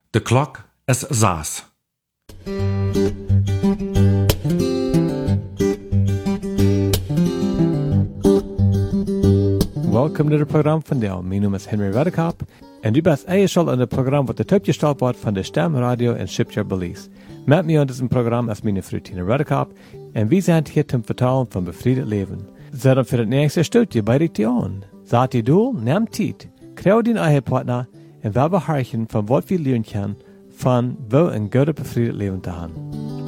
De klok is 6. Welkom naar het programma van Deel. Mijn naam is Henry Redekop en u bent ingeschakeld in het programma wat de topgesteld wordt van de Stem Radio en Shipyard Belize. Met mij aan dit programma is mijn vrouw Tina Redekop en wij zijn hier te vertellen van bevrijd leven. Zet dan voor het nächste stukje bij de tion. Zet je doel, neem tijd, krijg die eigen partner en we beharken van wat we leren kunnen van wel een goede bevrijd leven te hebben.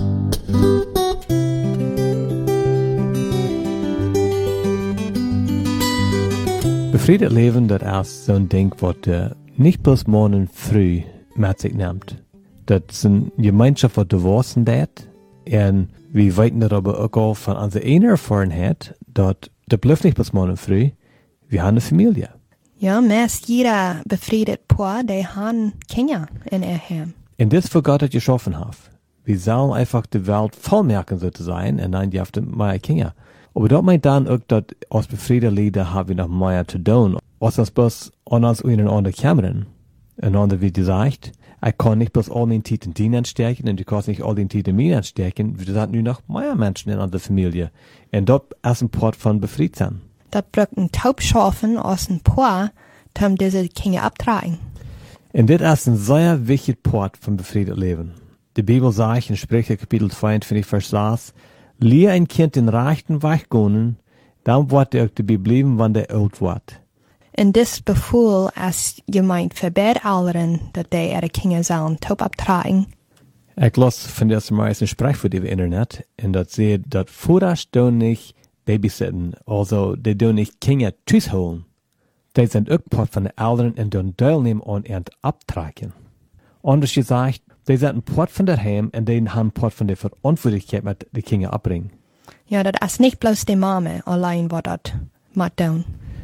Bevrijd leven, dat is zo'n ding wat niet bloß morgen früh met zich neemt. Dat is een gemeenschap wat de worsten deed. En we weten darüber ook al van onze ene ervarenheid, dat dat blijft niet bloß morgen früh. We hebben een familie. Ja, meest jeder befriedet paar, die haben Kinder in ihr Heim. En dit is voor God dat je geschaffen heeft. We zullen einfach de wereld volmerken zo te zijn en dan je hebt meer Kinder. Aber dat meint dan ook dat als bevriede lieden hebben we nog meer te doen. Als ons bloß aan ons in een andere kamer. En dan wie gezegd, ik kan niet bloß al die tijd in dienen steken en du kannst niet al die tijd in mij steken. We zijn nu nog meer mensen in onze familie. En dat is een part van bevrijd zijn. Dat braucht een Taub schaffen aus een paar, um diese Kinder abtragen. En dit is een zeer wichtig part van bevrijd leven. De Bijbel zegt in Sprüche kapitel 22 vers 6, leer een kind den rechten weg gaan, dan wordt hij ook te blijven wanneer hij oud wordt. En dit bevoel als je meint verbed ouderen, dat die ihre Kinder zullen Taub abtragen. Ik las van deze meisten spreekwoord op internet, en dat zegt dat voeders doen niet babysitten, also die doen niet Kinder thuis holen. Die zijn ook part van de ouderen en doen deelnemen aan het abtragen. Anders gezegd, die zijn een part van het heim en die hebben part van de verantwoordelijkheid met de Kinder opbrengen. Ja, dat is niet bloß de mama alleen wat dat moet doen.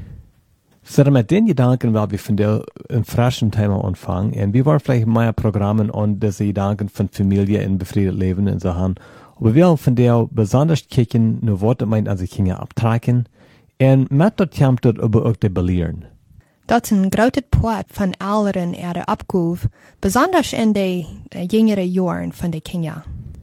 So, met den Gedanken wil we vandaag een frischen Thema aanvangen en we wollen vielleicht meer Programmen aan deze Gedanken van familie en bevrijd leven en zo gaan. Aber wir wollen vandaag besonders kijken naar wat het meint aan de Kinder abtragen en met dat komt dat ook te beleren. Dat is een grote part van ouderen ihre Abgabe, besonders in de jüngere jaren van de Kinder.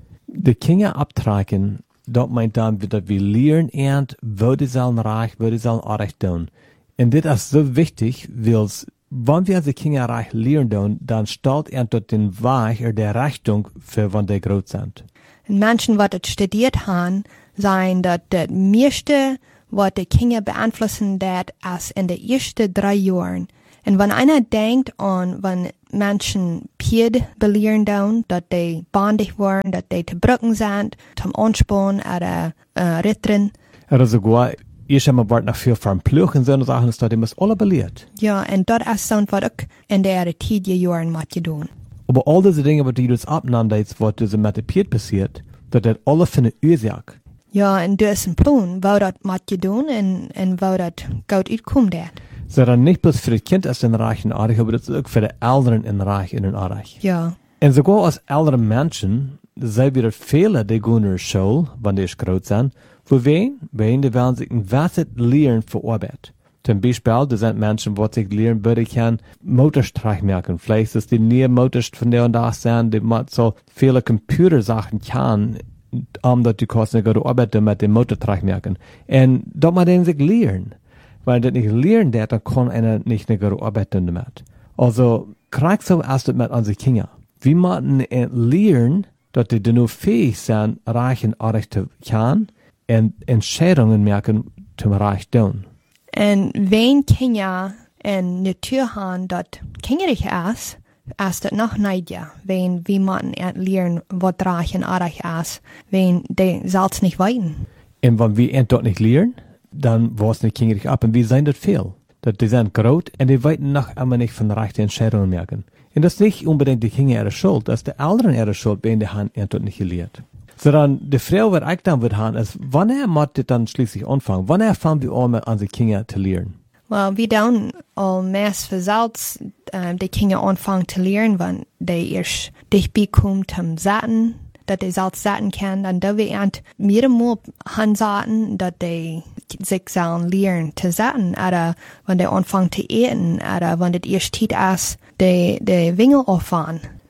De Kinder abtragen, dat meint dan dat we leren en wo die zullen reich, wo die zullen aardig doen. En dit is zo wichtig, wils, wanneer we de Kinder reich leren doen, dan stelt er tot den Weg der Richtung für wann die groot zijn. En mensen wat het studiert haben, zijn dat het meeste wat de Kinder beeinflussen dat als in de eerste 3 jaren. En wanneer einer denkt aan wanneer mensen Pied belehren doen, dat die bandig worden, dat die te brücken zijn, zum Anspannen oder ritteren. Er sogar, ich habe mal nach viel von Plüchen so Sachen, ist das immer alle belehrt. Ja, en dat is zo'n wat ook in de tidige jaren moet je doen. Aber all diese Dinge, was die dus abnehmen, was diese mit der Pied passiert, das alle für eine Ursache. Ja, en er is een plan, waar dat moet je doen en waar dat goed uitkomt. So dann nicht bloß für das Kind ist ein Reich in Arich, aber das ist auch für die Eltern ein Reich in Arich. Ja. Und sogar als ältere Menschen, sei wieder viele, die gehen in die Schule, wenn die groß sind, für wen? Die werden sich ein Wasser lernen für Arbeit. Zum Beispiel, da sind Menschen, die sich lernen, würde ich an Motorstreich merken. Vielleicht ist die nie Motorstreich von der und da sind, die so viele Computersachen kann, dass die Kosten eine gute Arbeit mit dem Motorstreich merken. Und da muss man sich lernen. Weil das nicht lernen, dann kann einer nicht eine gute Arbeit tun damit. Also, krieg so erst mit unseren Kindern. Wir müssen lernen, dass die nur fähig sind, reich und artig zu können und Entscheidungen merken, zum Reich tun. En wenn Kinder in Natur haben, das kingerig ist das noch nicht ja. Wenn wir müssen lernen, was reich und artig ist, wenn die selbst nicht weiten. Und wenn wir dort nicht lernen, dann war es nicht kingerig ab. Und wir sehen das viel. Dass die sind groß und die weiten noch immer nicht von rechten Entscheidungen merken. Und das ist nicht unbedingt die Kinder ihre Schuld, das ist die Eltern ihre Schuld, wenn die haben dort nicht gelernt. So dann, die Frage, was ich dann würde haben, ist, wann muss das dann schließlich anfangen? Wann fangen wir an, mit unseren Kindern zu lernen? Well, wir tun al meest verzelfs die Kinder anfangen zu lernen, wenn die erst dichtbij kommen zum Zaten, dass die selbst zaten können, dann da wir mehrmals hanzaten, dass die sich sollen lernen zu zaten, oder wenn die anfangen zu eten, oder wenn das erst Zeit ist, die Wingel auffahren.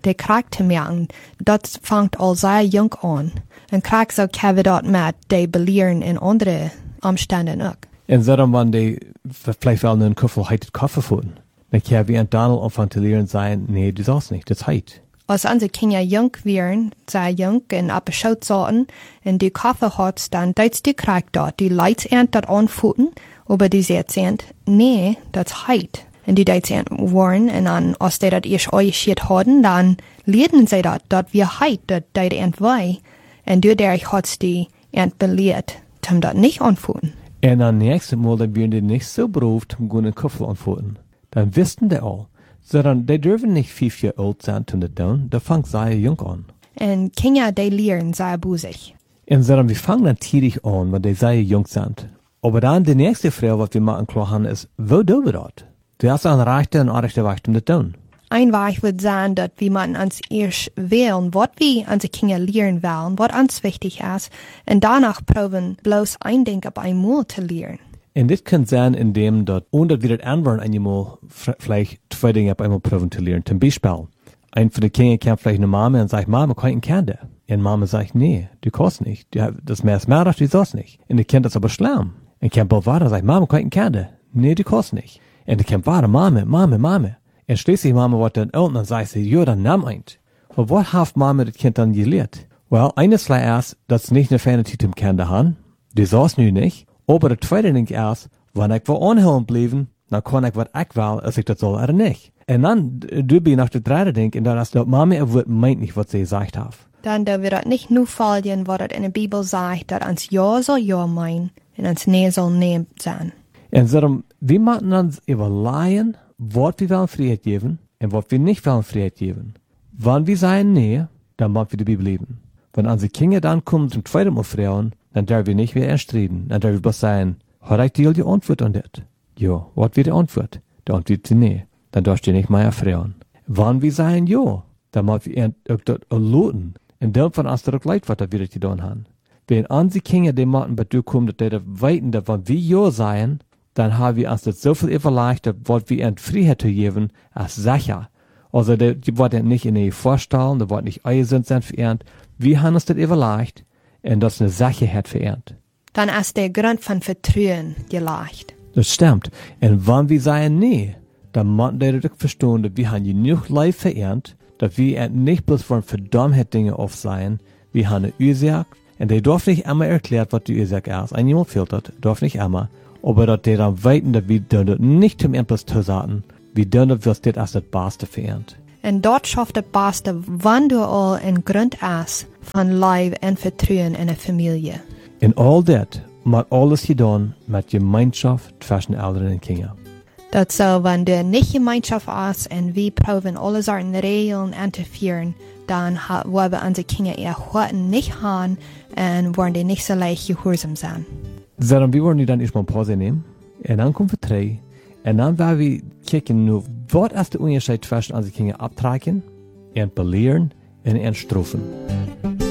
de Krieg te merken, dat fangt al sehr jung an. En Krieg so kennen dat met de belehren in andere omstanden ook. En daarom wanneer die vielleicht wel een kuffel heitet Kaffee voeten. Dan kan wie een Donald anfangen te leren zijn, nee, das ist nicht, das heit. Als unsere Kinder jung wären, sehr jung, en op een schoot zaten, en die Kaffee hat, dann deits die Krieg dort, die Leitsend dat anvoeten, aber die zegt, nee, das heit. En die deits waren, en dan, als die dat eerst uitgeschiet hadden, dan leerden zij dat wir heit, dat die ent wij. En doordat had die ent beleerd, om dat niet anvoeten. En dan nächste Mal, dann werden die nicht so berufen, um einen Kuffel anvoeten. Dann wisten die all. Sondern die dürfen nicht 5 Jahre alt sein, um das tun, da fangt sehr jung an. En Kinder, die lehren sehr busig. Und sondern wir fangen dann tidig an, wenn die sehr jung sind. Aber dann die nächste Frage, was wir machen klar haben, ist, wo tun wir das? Du hast einen rechten und rechten Weg, um das zu tun. Ein Weg wird sein, dass wir uns erst wählen, was wir unsere Kinder lehren wollen, was uns wichtig ist, und danach proben, bloß ein Ding auf einmal zu lehren. Und das kann sein, indem dort, ohne dass wir das anwenden, einmal vielleicht 2 Dinge auf einmal proben zu lernen. Zum Beispiel, ein von den Kindern kommt vielleicht eine Mama und sagt, Mama, kann ich ein Kind? Und Mama sagt, nee, du kannst nicht. Das mehr ist mehr, du sollst nicht. Und das Kind ist aber schlimm. Und Kind bald weiter sagt, Mama, kann ich ein Kind? Nee, du kannst nicht. Und das Kind weiter, Mama. Und schließlich Mama wird dann und dann sagt sie, ja, dann nimm eins. Aber was hat Mama das Kind dann gelehrt? Well, eines ist, dass nicht eine Fantasie zum Kind haben. Die sag's nu nicht. Aber das zweite Ding ist, wenn ich wo anhören bleiben, dann kann ich was ich will, als ich das soll oder nicht. Und dann, du bist nach dem dritten Ding, und dann ist das Mama, meint nicht, was sie gesagt hat. Dann da wird das nicht nur folgen, was das in der Bibel sagt, dass uns Ja soll Ja meinen und uns Nee soll Nee sein. Und darum, wir müssen uns überlegen, was wir wollen Freiheit geben und was wir nicht wollen Freiheit geben. Wenn wir sagen Nee, dann müssen wir die Bibel leben. Wenn unsere Kinder dann kommen zum zweiten Mal fragen, dann dürfen wir nicht mehr erstriden. Dann dürfen wir bloß sagen, hat ich dir die Antwort an das? Ja, was wird die Antwort? Die Antwort ist nee. Dann darfst du nicht mehr fragen. Wenn wir sagen ja, dann müssen wir auch das erlöten. Und dann von uns das leid, was wir das getan haben. Wenn unsere Kinder die Matten bei dir kommen, dass die weiten, dass wenn wir ja sagen, dann haben wir uns das so viel überlegt, dass was wir in Freiheit zu geben, als sicher. Also, die wollen nicht in die vorstellen, die wollen nicht einsinn sein verehrt. Wir haben uns das überlegt, und das ist eine Sicherheit verehrt. Dann ist der Grund von Vertrauen gelegt. Das stimmt. Und wenn wir sagen nee, dann müssen die das verstehen, dass wir haben genug Leid verehrt, dass wir nicht bloß von verdammt Dinge auf sein, wir haben eine Ursache, und die darf nicht immer erklärt, was die Ursache ist. Einmal fehlt das, darf nicht immer. Aber dass die dann weiten, dass wir das nicht zum Endlos zu sagen, wir dann das als das Beste verehrt. Und dort schafft das Beste, wann du all ein Grund hast von Liebe und Vertrauen in der Familie. In all das wird alles getan mit Gemeinschaft zwischen Eltern und Kindern. Dat so, wenn du nicht Gemeinschaft hast und wir proben alle Sorten Regeln anzuführen, dann werden unsere Kinder eher heute nicht haben und werden die nicht so leicht gehorsam sein. So, dann wir wollen dann erstmal eine Pause nehmen. Und dann kommen wir 3. Und dann werden wir gucken, was ist der Unterschied zwischen unseren Kindern abtragen und belehren und strafen.